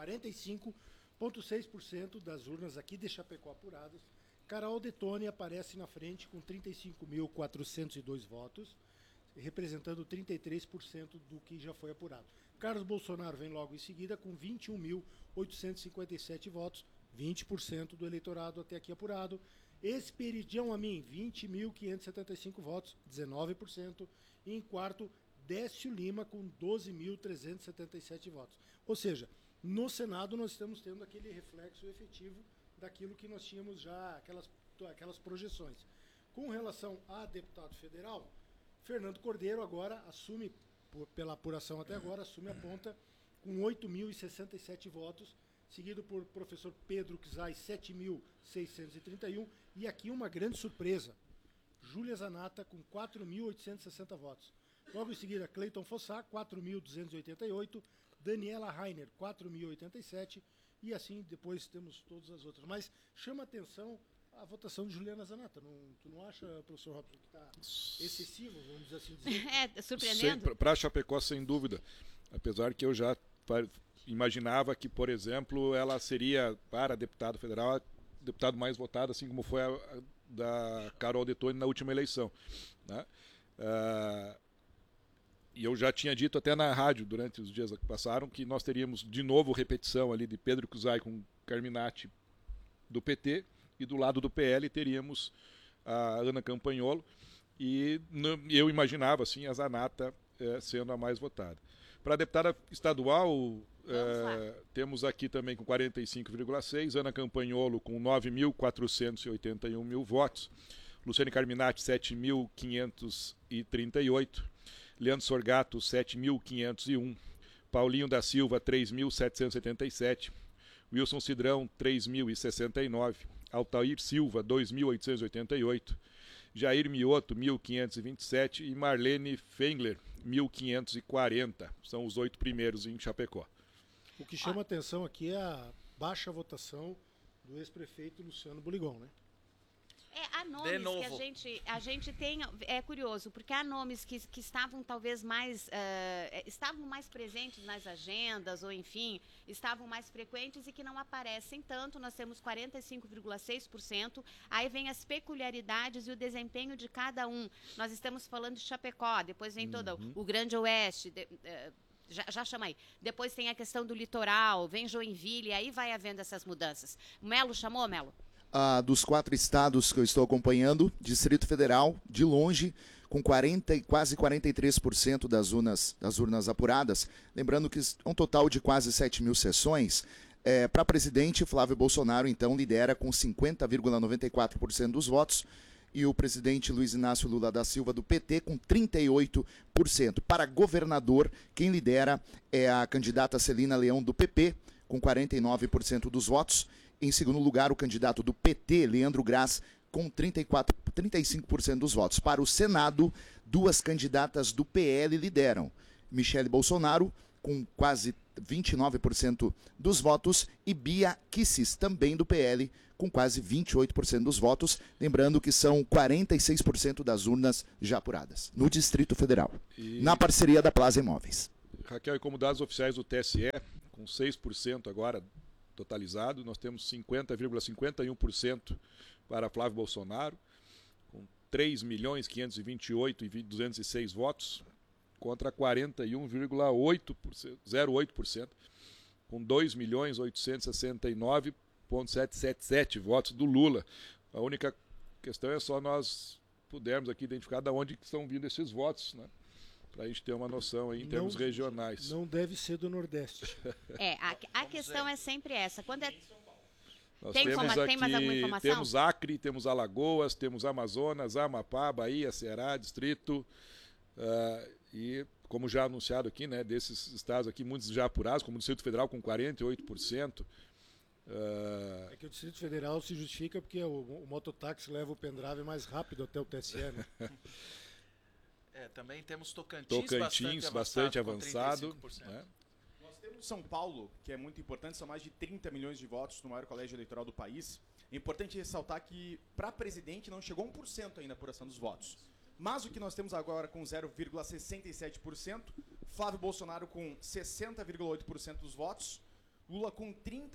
45,6% das urnas aqui de Chapecó apuradas. Carol Detone aparece na frente com 35.402 votos, representando 33% do que já foi apurado. Carlos Bolsonaro vem logo em seguida com 21.857 votos, 20% do eleitorado até aqui apurado. Esperidião Amin, 20.575 votos, 19%. E em quarto, Décio Lima com 12.377 votos. Ou seja, no Senado nós estamos tendo aquele reflexo efetivo daquilo que nós tínhamos já, aquelas projeções. Com relação a deputado federal, Fernando Cordeiro agora assume, pela apuração até agora, assume a ponta com 8.067 votos, seguido por professor Pedro Czai, 7.631, e aqui uma grande surpresa, Júlia Zanata com 4.860 votos. Logo em seguida, Cleiton Fossá, 4.288, Daniela Rainer, 4.087, e assim depois temos todas as outras. Mas chama atenção a votação de Juliana Zanata. Tu não acha, professor Robson, que está excessivo, vamos dizer assim dizer? Surpreendendo. Para Chapecó, sem dúvida. Apesar que eu já imaginava que, por exemplo, ela seria, para deputado federal, a deputado mais votado, assim como foi a da Carol Detone na última eleição, né? E eu já tinha dito até na rádio, durante os dias que passaram, que nós teríamos de novo repetição ali de Pedro Czai com Carminati do PT, e do lado do PL teríamos a Ana Campanholo, e eu imaginava assim a Zanata sendo a mais votada. Para a deputada estadual, temos aqui também com 45,6%, Ana Campanholo com 9.481 votos, Luciane Carminati 7.538, Leandro Sorgato 7.501, Paulinho da Silva 3.777, Wilson Cidrão 3.069, Altair Silva, 2.888, Jair Mioto, 1.527 e Marlene Fengler, 1.540. São os 8 primeiros em Chapecó. O que chama atenção aqui é a baixa votação do ex-prefeito Luciano Boligon, né? Há nomes que a gente tem, é curioso, porque há nomes que estavam talvez mais, estavam mais presentes nas agendas, ou enfim, estavam mais frequentes e que não aparecem tanto. Nós temos 45,6%, aí vem as peculiaridades e o desempenho de cada um. Nós estamos falando de Chapecó, depois vem todo o Grande Oeste, Já chama aí. Depois tem a questão do litoral, vem Joinville, aí vai havendo essas mudanças. O Melo chamou, Melo? Dos 4 estados que eu estou acompanhando, Distrito Federal, de longe, com 40 e quase 43% das urnas apuradas. Lembrando que é um total de quase 7 mil sessões. Para presidente, Flávio Bolsonaro, então, lidera com 50,94% dos votos. E o presidente Luiz Inácio Lula da Silva, do PT, com 38%. Para governador, quem lidera é a candidata Celina Leão, do PP, com 49% dos votos. Em segundo lugar, o candidato do PT, Leandro Graz, com 35% dos votos. Para o Senado, 2 candidatas do PL lideram. Michele Bolsonaro, com quase 29% dos votos, e Bia Kicis, também do PL, com quase 28% dos votos. Lembrando que são 46% das urnas já apuradas, no Distrito Federal, na parceria da Plaza Imóveis. Raquel, e como dados oficiais do TSE, com 6% agora totalizado, nós temos 50,51% para Flávio Bolsonaro, com 3.528.206 votos, contra 41,08%, com 2.869.777 votos do Lula. A única questão é só nós pudermos aqui identificar de onde estão vindo esses votos, né? Para a gente ter uma noção aí em termos regionais. Não deve ser do Nordeste. A questão é sempre essa. Quando é... Nós tem mais alguma informação? Temos Acre, temos Alagoas, temos Amazonas, Amapá, Bahia, Ceará, Distrito, e como já anunciado aqui, né, desses estados aqui, muitos já apurados, como o Distrito Federal com 48%. É que o Distrito Federal se justifica porque o mototáxi leva o pendrive mais rápido até o TSE, né? Também temos Tocantins bastante avançado, né? Nós temos São Paulo, que é muito importante, são mais de 30 milhões de votos no maior colégio eleitoral do país. É importante ressaltar que, para presidente, não chegou a 1% ainda a apuração dos votos. Mas o que nós temos agora com 0,67%, Flávio Bolsonaro com 60,8% dos votos, Lula com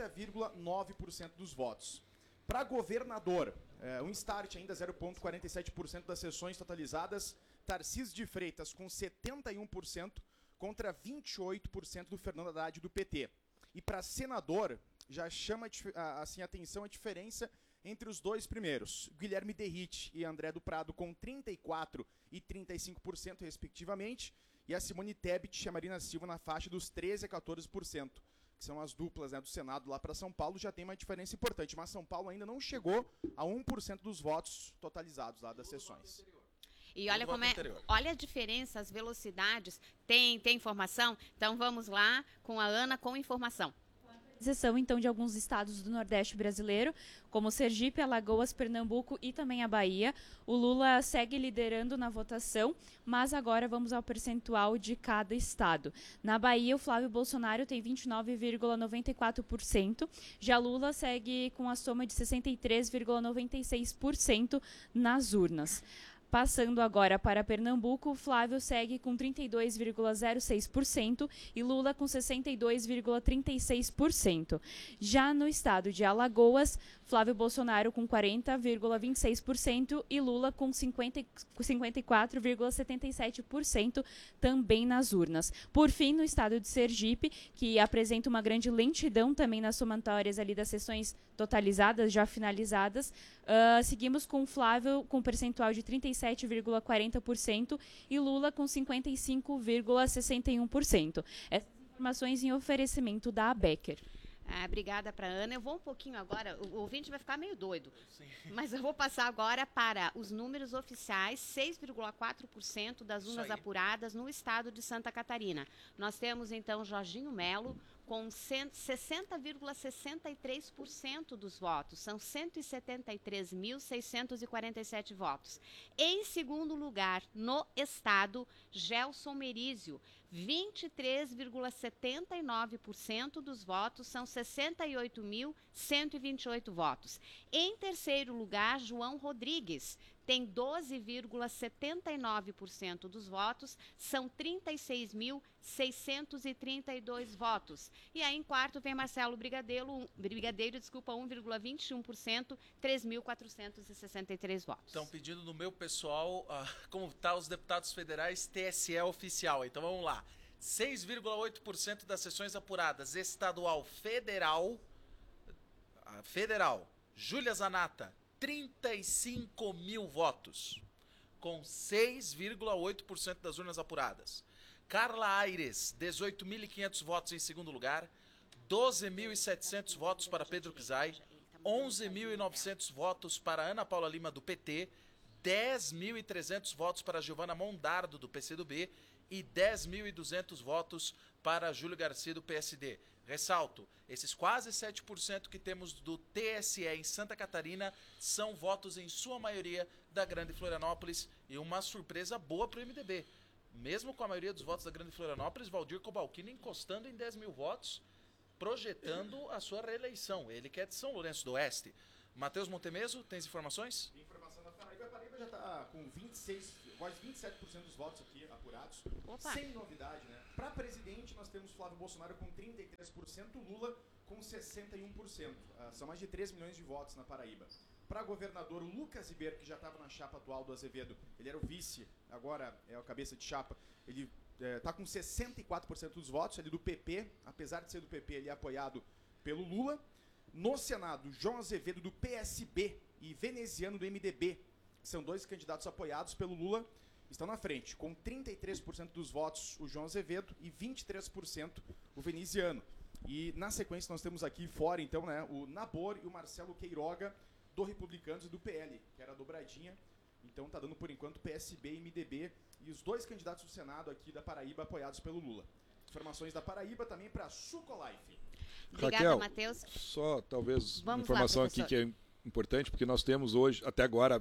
30,9% dos votos. Para governador, um start ainda 0,47% das sessões totalizadas, Tarcísio de Freitas com 71% contra 28% do Fernando Haddad do PT. E para senador, já chama assim, atenção a diferença entre os dois primeiros. Guilherme Derrite e André do Prado com 34% e 35% respectivamente. E a Simone Tebet e a Marina Silva na faixa dos 13% a 14%. Que são as duplas, né, do Senado lá para São Paulo, já tem uma diferença importante. Mas São Paulo ainda não chegou a 1% dos votos totalizados lá das sessões. E olha como olha a diferença, as velocidades. Tem informação? Então vamos lá com a Ana com informação. Exceção, então, de alguns estados do Nordeste brasileiro, como Sergipe, Alagoas, Pernambuco e também a Bahia. O Lula segue liderando na votação, mas agora vamos ao percentual de cada estado. Na Bahia, o Flávio Bolsonaro tem 29,94%, já Lula segue com a soma de 63,96% nas urnas. Passando agora para Pernambuco, Flávio segue com 32,06% e Lula com 62,36%. Já no estado de Alagoas, Flávio Bolsonaro com 40,26% e Lula com 54,77% também nas urnas. Por fim, no estado de Sergipe, que apresenta uma grande lentidão também nas somatórias ali das sessões totalizadas, já finalizadas, seguimos com Flávio com percentual de 37,40% e Lula com 55,61%. Essas informações em oferecimento da Becker. Obrigada para Ana. Eu vou um pouquinho agora, o ouvinte vai ficar meio doido, mas eu vou passar agora para os números oficiais, 6,4% das urnas apuradas no estado de Santa Catarina. Nós temos então Jorginho Melo com 60,63% dos votos, são 173.647 votos. Em segundo lugar, no estado, Gelson Merizio, 23,79% dos votos, são 68.128 votos. Em terceiro lugar, João Rodrigues, tem 12,79% dos votos, são 36.632 votos. E aí, em quarto, vem Marcelo Brigadeiro, 1,21%, 3.463 votos. Estão pedindo no meu pessoal como tá os deputados federais TSE oficial. Então vamos lá. 6,8% das sessões apuradas. Estadual federal, Júlia Zanata, 35 mil votos, com 6,8% das urnas apuradas. Carla Aires, 18.500 votos em segundo lugar, 12.700 votos para Pedro Pizai, 11.900 votos para Ana Paula Lima, do PT, 10.300 votos para Giovana Mondardo, do PCdoB, e 10.200 votos para Júlio Garcia, do PSD. Ressalto, esses quase 7% que temos do TSE em Santa Catarina são votos, em sua maioria, da Grande Florianópolis, e uma surpresa boa para o MDB. Mesmo com a maioria dos votos da Grande Florianópolis, Valdir Cobalcini encostando em 10 mil votos, projetando a sua reeleição. Ele que é de São Lourenço do Oeste. Matheus Montemeso, tens informações? Informação da Paraíba. A Paraíba já está com 26, quase 27% dos votos aqui apurados. Opa. Sem novidade, né? Para presidente, nós temos Flávio Bolsonaro com 33%, Lula com 61%. São mais de 3 milhões de votos na Paraíba. Para governador, o Lucas Ribeiro, que já estava na chapa atual do Azevedo, ele era o vice, agora é o cabeça de chapa, ele está com 64% dos votos, ele é do PP, apesar de ser do PP, ele é apoiado pelo Lula. No Senado, João Azevedo, do PSB, e Veneziano, do MDB, que são dois candidatos apoiados pelo Lula, estão na frente, com 33% dos votos o João Azevedo e 23% o Veneziano. E na sequência nós temos aqui fora, então, né, o Nabor e o Marcelo Queiroga, do Republicanos e do PL, que era a dobradinha. Então tá dando por enquanto PSB e MDB, e os dois candidatos do Senado aqui da Paraíba apoiados pelo Lula. Informações da Paraíba também para Sucolife. Obrigada, Matheus. Só talvez uma Vamos informação lá, aqui que é importante, porque nós temos hoje, até agora,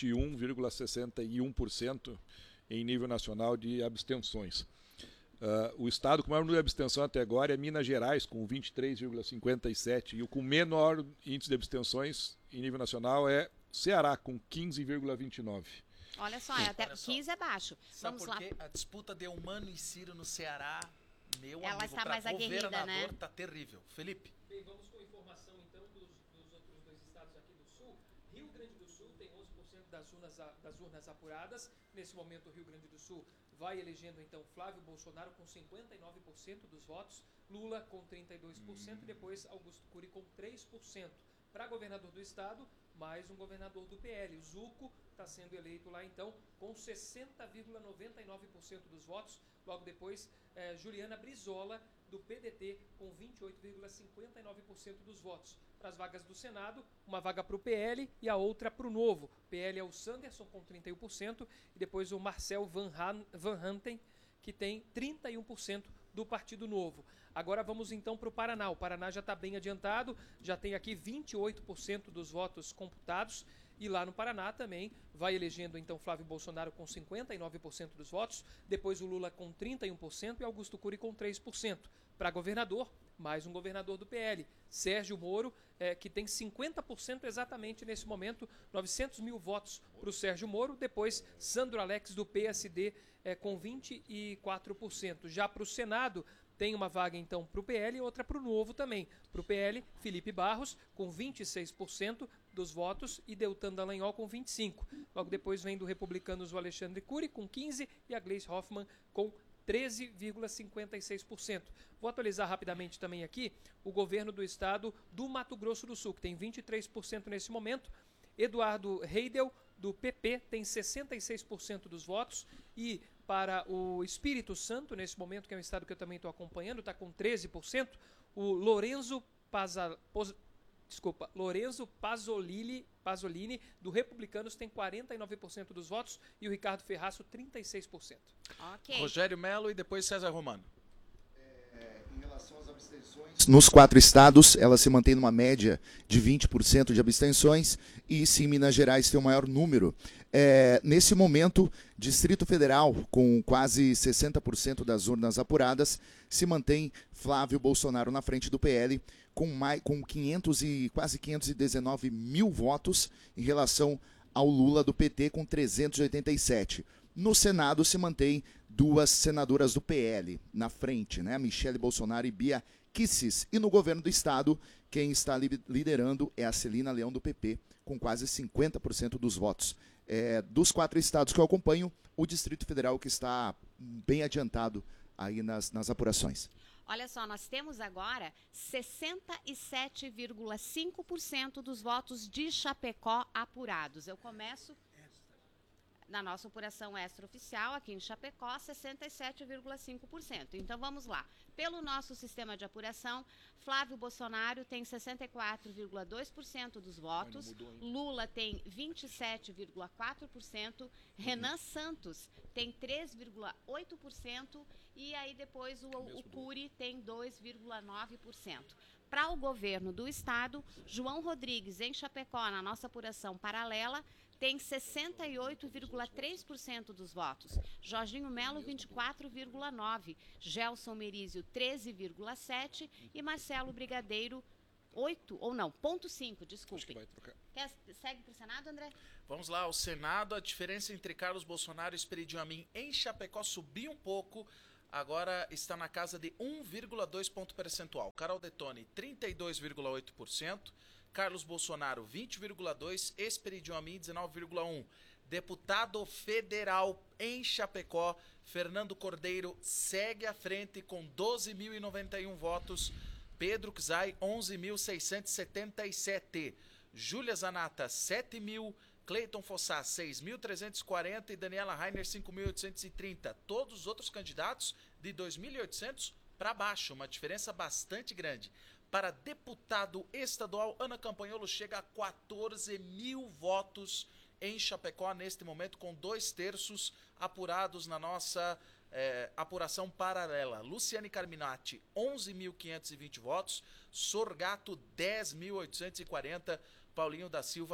21,61% em nível nacional de abstenções. O estado com o maior número de abstenção até agora é Minas Gerais, com 23,57%, e o com menor índice de abstenções em nível nacional é Ceará, com 15,29%. Olha só, até 15 é baixo. Sabe Vamos por lá. quê? A disputa de Humano e Ciro no Ceará, meu Ela amigo, está pra mais aguerrida, governador, né? tá terrível. Felipe. Bem, vamos com informação então dos outros dois estados aqui do Sul. Rio Grande do Sul tem 11% das urnas apuradas. Nesse momento, o Rio Grande do Sul vai elegendo então Flávio Bolsonaro com 59% dos votos, Lula com 32% e depois Augusto Cury com 3%. Para governador do estado, mais um governador do PL, o Zuco, está sendo eleito lá então com 60,99% dos votos. Logo depois, Juliana Brizola, do PDT, com 28,59% dos votos. Para as vagas do Senado, uma vaga para o PL e a outra para o Novo. PL é o Sanderson, com 31%, e depois o Marcel Van Hanten, que tem 31% do Partido Novo. Agora vamos então para o Paraná. O Paraná já está bem adiantado, já tem aqui 28% dos votos computados, e lá no Paraná também vai elegendo então Flávio Bolsonaro com 59% dos votos, depois o Lula com 31% e Augusto Cury com 3%. Para governador, mais um governador do PL, Sérgio Moro, que tem 50% exatamente nesse momento, 900 mil votos para o Sérgio Moro, depois Sandro Alex do PSD com 24%. Já para o Senado, tem uma vaga então para o PL e outra para o Novo também. Para o PL, Felipe Barros com 26% dos votos e Deltan Dallagnol com 25%. Logo depois vem do Republicanos o Alexandre Cury com 15% e a Gleice Hoffmann com 13,56%. Vou atualizar rapidamente também aqui o governo do estado do Mato Grosso do Sul, que tem 23% nesse momento. Eduardo Heidel, do PP, tem 66% dos votos, e para o Espírito Santo, nesse momento, que é um estado que eu também estou acompanhando, está com 13%, o Lorenzo Pasolini, do Republicanos, tem 49% dos votos, e o Ricardo Ferraço, 36%. Ok. Rogério Melo e depois César Romano. Em relação às abstenções, nos 4 estados, ela se mantém numa média de 20% de abstenções, e sim, Minas Gerais tem o maior número. Nesse momento, Distrito Federal, com quase 60% das urnas apuradas, se mantém Flávio Bolsonaro na frente do PL, com quase 519 mil votos em relação ao Lula do PT, com 387. No Senado se mantém 2 senadoras do PL na frente, né? Michele Bolsonaro e Bia Kicis. E no governo do estado, quem está liderando é a Celina Leão do PP, com quase 50% dos votos. Dos 4 estados que eu acompanho, o Distrito Federal que está bem adiantado aí nas apurações? Olha só, nós temos agora 67,5% dos votos de Chapecó apurados. Eu começo na nossa apuração extraoficial, aqui em Chapecó, 67,5%. Então, vamos lá. Pelo nosso sistema de apuração, Flávio Bolsonaro tem 64,2% dos votos, Lula tem 27,4%, Renan Santos tem 3,8% e aí depois o Cury tem 2,9%. Para o governo do estado, João Rodrigues, em Chapecó, na nossa apuração paralela, tem 68,3% dos votos. Jorginho Melo, 24,9%. Gelson Merizio, 13,7%. E Marcelo Brigadeiro, 0,5%, desculpe. Acho que vai trocar. Segue para o Senado, André? Vamos lá, o Senado, a diferença entre Carlos Bolsonaro e Esperidião Amin em Chapecó subiu um pouco, agora está na casa de 1,2 ponto percentual. Carol Detone, 32,8%. Carlos Bolsonaro, 20,2%, Esperidião Amin, 19,1%. Deputado federal em Chapecó, Fernando Cordeiro segue à frente com 12.091 votos. Pedro Czai, 11.677. Júlia Zanata, 7.000. Cleiton Fossá, 6.340 e Daniela Rainer, 5.830. Todos os outros candidatos de 2.800 para baixo, uma diferença bastante grande. Para deputado estadual, Ana Campanholo chega a 14.000 votos em Chapecó neste momento, com 2/3 apurados na nossa apuração paralela. Luciane Carminati, 11.520 votos. Sorgato, 10.840. Paulinho da Silva,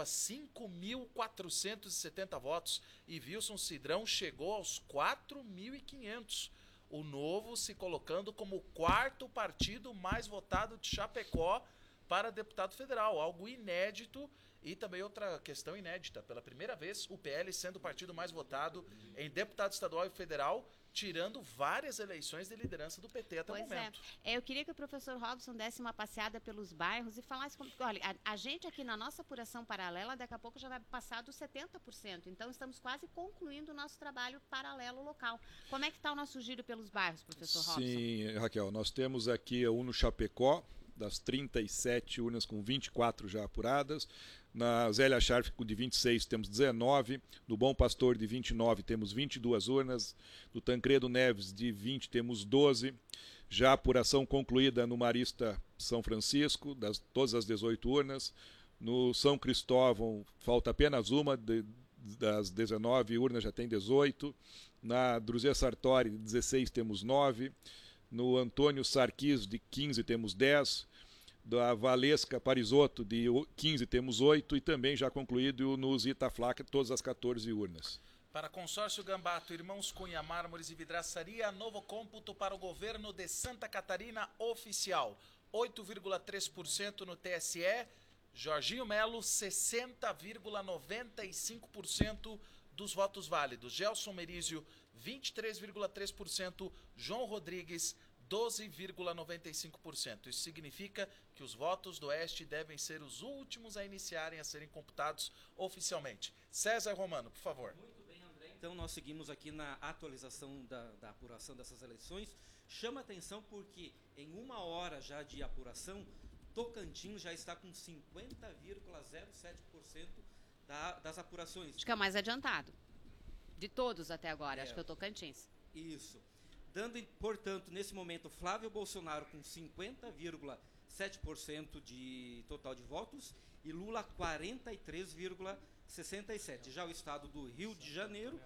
5.470 votos. E Wilson Cidrão chegou aos 4.500. O Novo se colocando como o 4º partido mais votado de Chapecó para deputado federal, algo inédito. E também outra questão inédita, pela primeira vez o PL sendo o partido mais votado em deputado estadual e federal, tirando várias eleições de liderança do PT até o momento. Eu queria que o professor Robson desse uma passeada pelos bairros e falasse, olha, a gente aqui na nossa apuração paralela, daqui a pouco já vai passar dos 70%, então estamos quase concluindo o nosso trabalho paralelo local. Como é que está o nosso giro pelos bairros, professor Robson? Sim, Raquel, nós temos aqui a Uno Chapecó, das 37 urnas com 24 já apuradas. Na Zélia Scharf, de 26, temos 19. No Bom Pastor, de 29, temos 22 urnas. No Tancredo Neves, de 20, temos 12. Já a apuração concluída no Marista São Francisco, todas as 18 urnas. No São Cristóvão, falta apenas uma, das 19 urnas já tem 18. Na Druzia Sartori, de 16, temos 9. No Antônio Sarquis, de 15, temos 10. Da Valesca Parisotto, de 15, temos 8. E também já concluído no Zita Flaca, todas as 14 urnas. Para Consórcio Gambato, Irmãos Cunha, Mármores e Vidraçaria, novo cômputo para o governo de Santa Catarina oficial. 8,3% no TSE. Jorginho Melo, 60,95% dos votos válidos. Gelson Merizio, 23,3%. João Rodrigues, 12,95%. Isso significa que os votos do Oeste devem ser os últimos a iniciarem a serem computados oficialmente. César Romano, por favor. Muito bem, André. Então, nós seguimos aqui na atualização da apuração dessas eleições. Chama atenção porque em 1 hora já de apuração, Tocantins já está com 50,07% das apurações. Acho que é o mais adiantado de todos até agora, acho que é o Tocantins. Isso. Dando, portanto, nesse momento, Flávio Bolsonaro com 50,7% de total de votos e Lula 43,67%. Já o estado do Rio de Janeiro,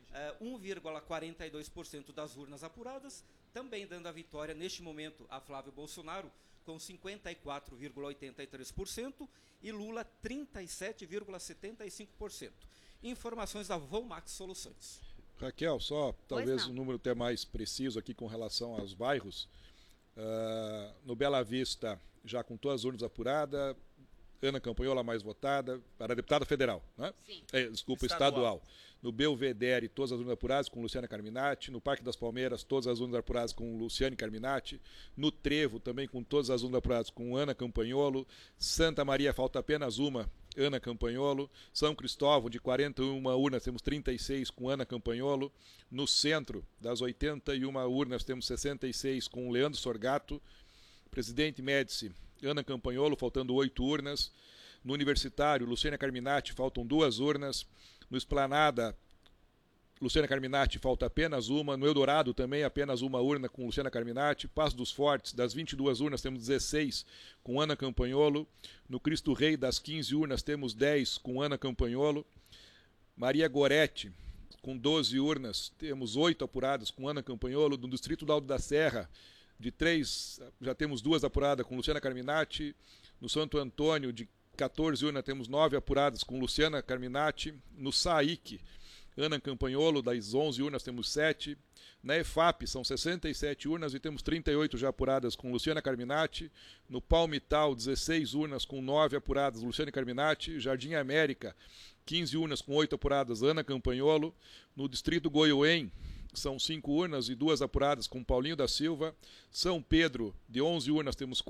1,42% das urnas apuradas, também dando a vitória, neste momento, a Flávio Bolsonaro com 54,83% e Lula 37,75%. Informações da Volmax Soluções. Raquel, só talvez um número até mais preciso aqui com relação aos bairros. No Bela Vista, já com todas as urnas apuradas, Ana Campanholo, a mais votada, para deputada federal, né? Sim. Desculpa, estadual. No Belvedere, todas as urnas apuradas com Luciana Carminati. No Parque das Palmeiras, todas as urnas apuradas com Luciane Carminati. No Trevo, também com todas as urnas apuradas com Ana Campanholo. Santa Maria, falta apenas uma, Ana Campanholo. São Cristóvão, de 41 urnas, temos 36 com Ana Campanholo. No centro, das 81 urnas, temos 66 com Leandro Sorgato. Presidente Médici, Ana Campanholo, faltando 8 urnas. No Universitário, Luciana Carminati, faltam 2 urnas. No Esplanada, Luciana Carminati, falta apenas uma. No Eldorado também, apenas uma urna com Luciana Carminati. Passo dos Fortes, das 22 urnas, temos 16 com Ana Campanholo. No Cristo Rei, das 15 urnas, temos 10 com Ana Campanholo. Maria Goretti, com 12 urnas, temos 8 apuradas com Ana Campanholo. No Distrito do Alto da Serra, de 3, já temos 2 apuradas com Luciana Carminati. No Santo Antônio, de 14 urnas, temos 9 apuradas com Luciana Carminati. No SAIC, Ana Campanholo, das 11 urnas, temos 7. Na EFAP, são 67 urnas e temos 38 já apuradas com Luciana Carminati. No Palmital, 16 urnas com 9 apuradas, Luciana Carminati. Jardim América, 15 urnas com 8 apuradas, Ana Campanholo. No Distrito Goiôem, são 5 urnas e 2 apuradas com Paulinho da Silva. São Pedro, de 11 urnas, temos